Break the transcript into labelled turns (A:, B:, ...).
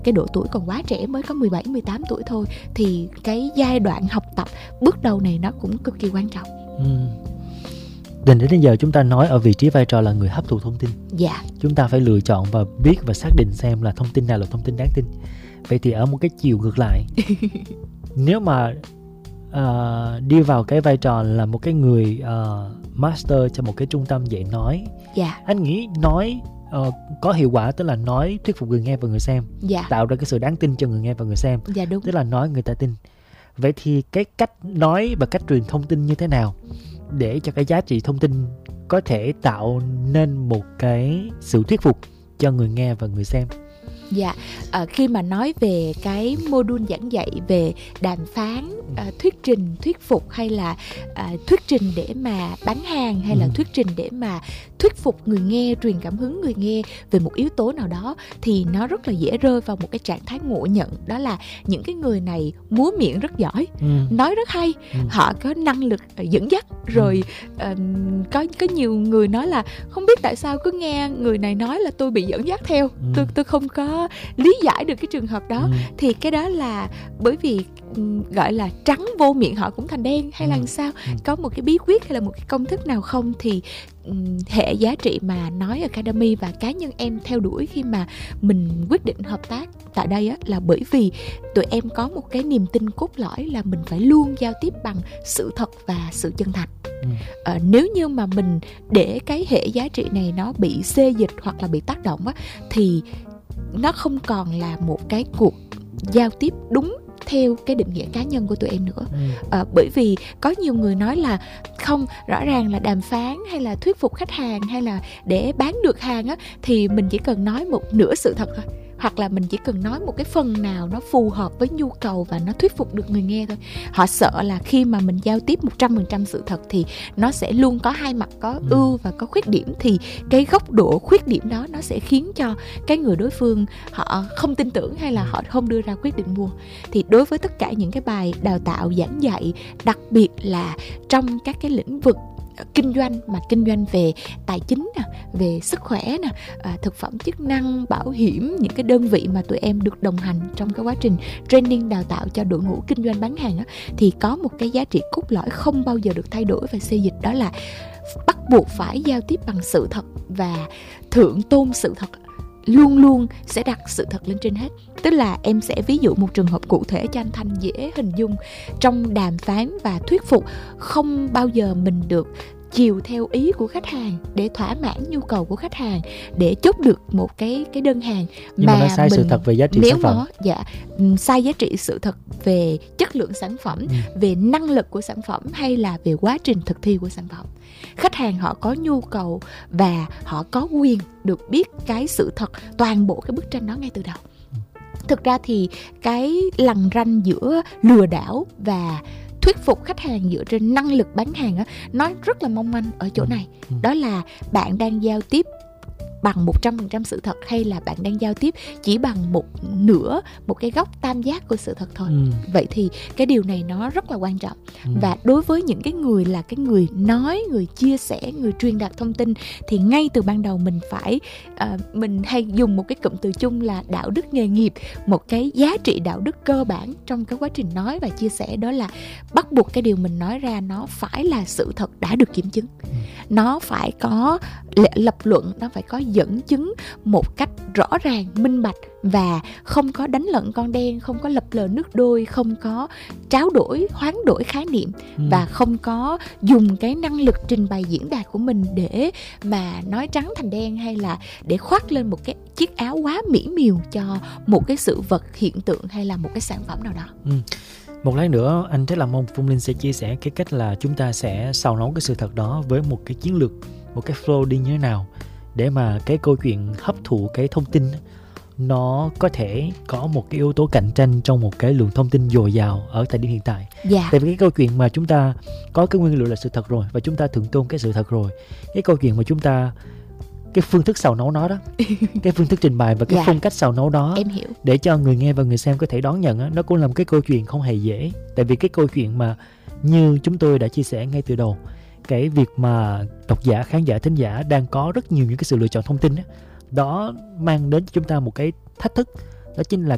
A: cái độ tuổi còn quá trẻ, mới có 17, 18 tuổi thôi, thì cái giai đoạn học tập bước đầu này nó cũng cực kỳ quan trọng.
B: Đến giờ chúng ta nói ở vị trí vai trò là người hấp thụ thông tin.
A: Dạ.
B: Chúng ta phải lựa chọn và biết và xác định xem là thông tin nào là thông tin đáng tin. Vậy thì ở một cái chiều ngược lại, nếu mà đi vào cái vai trò là một cái người master cho một cái trung tâm dạy nói,
A: dạ,
B: anh nghĩ nói có hiệu quả, tức là nói thuyết phục người nghe và người xem,
A: dạ,
B: tạo ra cái sự đáng tin cho người nghe và người xem.
A: Dạ đúng.
B: Tức là nói người ta tin. Vậy thì cái cách nói và cách truyền thông tin như thế nào để cho cái giá trị thông tin có thể tạo nên một cái sự thuyết phục cho người nghe và người xem?
A: Dạ, khi mà nói về cái module giảng dạy về đàm phán, thuyết trình, thuyết phục, hay là thuyết trình để mà bán hàng, hay là thuyết trình để mà thuyết phục người nghe, truyền cảm hứng người nghe về một yếu tố nào đó, thì nó rất là dễ rơi vào một cái trạng thái ngộ nhận. Đó là những cái người này múa miệng rất giỏi, nói rất hay, họ có năng lực dẫn dắt. Rồi có nhiều người nói là không biết tại sao cứ nghe người này nói là tôi bị dẫn dắt theo, tôi không có lý giải được cái trường hợp đó. Thì cái đó là bởi vì gọi là trắng vô miệng họ cũng thành đen, hay là sao? Có một cái bí quyết hay là một cái công thức nào không? Thì hệ giá trị mà Nói Academy và cá nhân em theo đuổi khi mà mình quyết định hợp tác tại đây á, là bởi vì tụi em có một cái niềm tin cốt lõi là mình phải luôn giao tiếp bằng sự thật và sự chân thành. Nếu như mà mình để cái hệ giá trị này nó bị xê dịch hoặc là bị tác động á, thì nó không còn là một cái cuộc giao tiếp đúng theo cái định nghĩa cá nhân của tụi em nữa. Bởi vì có nhiều người nói là không, rõ ràng là đàm phán hay là thuyết phục khách hàng hay là để bán được hàng á, thì mình chỉ cần nói một nửa sự thật thôi, hoặc là mình chỉ cần nói một cái phần nào nó phù hợp với nhu cầu và nó thuyết phục được người nghe thôi. Họ sợ là khi mà mình giao tiếp 100% sự thật thì nó sẽ luôn có hai mặt, có ưu và có khuyết điểm, thì cái góc độ khuyết điểm đó nó sẽ khiến cho cái người đối phương họ không tin tưởng hay là họ không đưa ra quyết định mua. Thì đối với tất cả những cái bài đào tạo giảng dạy, đặc biệt là trong các cái lĩnh vực kinh doanh, mà kinh doanh về tài chính nè, về sức khỏe nè, thực phẩm chức năng, bảo hiểm, những cái đơn vị mà tụi em được đồng hành trong cái quá trình training đào tạo cho đội ngũ kinh doanh bán hàng á, thì có một cái giá trị cốt lõi không bao giờ được thay đổi và xê dịch, đó là bắt buộc phải giao tiếp bằng sự thật và thượng tôn sự thật. Luôn luôn sẽ đặt sự thật lên trên hết. Tức là em sẽ ví dụ một trường hợp cụ thể cho anh Thanh dễ hình dung. Trong đàm phán và thuyết phục, không bao giờ mình được chiều theo ý của khách hàng để thỏa mãn nhu cầu của khách hàng để chốt được một cái đơn hàng.
B: Nhưng mà nó sai sự thật về giá trị sản phẩm.
A: Sai giá trị sự thật về chất lượng sản phẩm, về năng lực của sản phẩm, hay là về quá trình thực thi của sản phẩm. Khách hàng họ có nhu cầu và họ có quyền được biết cái sự thật, toàn bộ cái bức tranh đó ngay từ đầu. Thực ra thì cái lằn ranh giữa lừa đảo và thuyết phục khách hàng dựa trên năng lực bán hàng á, nó rất là mong manh ở chỗ này. Đó là bạn đang giao tiếp bằng 100% sự thật, hay là bạn đang giao tiếp chỉ bằng một nửa, một cái góc tam giác của sự thật thôi. Vậy thì cái điều này nó rất là quan trọng. Và đối với những cái người là cái người nói, người chia sẻ, người truyền đạt thông tin, thì ngay từ ban đầu mình phải mình hay dùng một cái cụm từ chung là đạo đức nghề nghiệp. Một cái giá trị đạo đức cơ bản trong cái quá trình nói và chia sẻ, đó là bắt buộc cái điều mình nói ra nó phải là sự thật đã được kiểm chứng. Nó phải có lập luận, nó phải có dẫn chứng một cách rõ ràng, minh bạch, và không có đánh lận con đen, không có lập lờ nước đôi, không có tráo đổi, hoán đổi khái niệm, và không có dùng cái năng lực trình bày diễn đạt của mình để mà nói trắng thành đen, hay là để khoác lên một cái chiếc áo quá mỹ miều cho một cái sự vật, hiện tượng hay là một cái sản phẩm nào đó.
B: Một lát nữa anh rất là mong Phương Linh sẽ chia sẻ cái cách là chúng ta sẽ xào nấu cái sự thật đó với một cái chiến lược, một cái flow đi như thế nào để mà cái câu chuyện hấp thụ cái thông tin nó có thể có một cái yếu tố cạnh tranh trong một cái lượng thông tin dồi dào ở thời điểm hiện tại. Tại vì cái câu chuyện mà chúng ta có cái nguyên liệu là sự thật rồi và chúng ta thượng tôn cái sự thật rồi, cái câu chuyện mà chúng ta cái phương thức xào nấu nó đó cái phương thức trình bày và cái phong cách xào nấu đó,
A: em hiểu,
B: để cho người nghe và người xem có thể đón nhận á, nó cũng là một cái câu chuyện không hề dễ. Tại vì cái câu chuyện mà như chúng tôi đã chia sẻ ngay từ đầu, cái việc mà độc giả, khán giả, thính giả đang có rất nhiều những cái sự lựa chọn thông tin đó mang đến cho chúng ta một cái thách thức. Đó chính là